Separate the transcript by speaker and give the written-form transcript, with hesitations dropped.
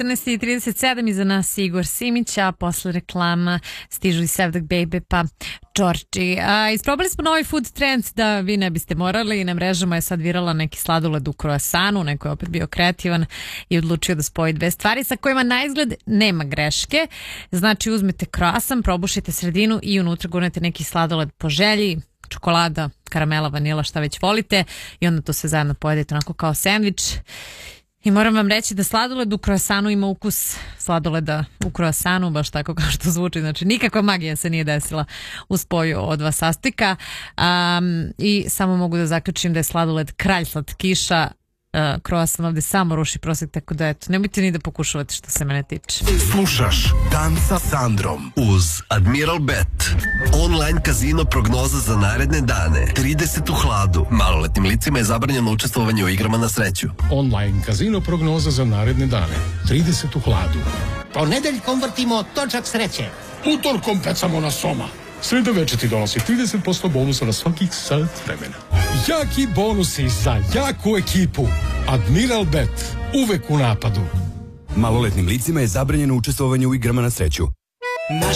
Speaker 1: 14:37 iza nas Igor Simić, a posle reklama stižu i Sevdak Baby pa Čorči. Isprobali smo novi food trend da vi ne biste morali. Na mrežama je sad virala neki sladoled u kroasanu, neko je opet bio kreativan i odlučio da spoji dve stvari sa kojima na izgled nema greške. Znači uzmete kroasan, probušite sredinu i unutra gurnete neki sladoled po želji, čokolada, karamela, vanila, šta već volite, i onda to sve zajedno pojedete onako kao sendvič. I moram vam reći da sladoled u kroasanu ima ukus sladoleda u kroasanu, baš tako kao što zvuči. Znači nikakva magija se nije desila u spoju od dva sastojka. I samo mogu da zaključim da je sladoled kralj slatkiša. Kroasan ovde samo ruši prosek, tako da eto, nemojte ni da pokušavate što se mene tiče.
Speaker 2: Slušaš Dan sa Sandrom uz Admiral Bet. Online kazino prognoza za naredne dane. 30 u hladu. Maloletnim licima je zabranjeno učestvovanje u igrama na sreću.
Speaker 3: Online kazino prognoza za naredne dane. 30 u hladu.
Speaker 4: Ponedeljkom vrtimo točak sreće.
Speaker 3: Utorkom pecamo na soma. Sreda večer ti donosi 30% bonusa na svakih sat vremena. Jaki bonusi za jaku ekipu. Admiral Bet. Uvek u napadu.
Speaker 5: Maloletnim licima je zabranjeno učestvovanje u igrama na sreću.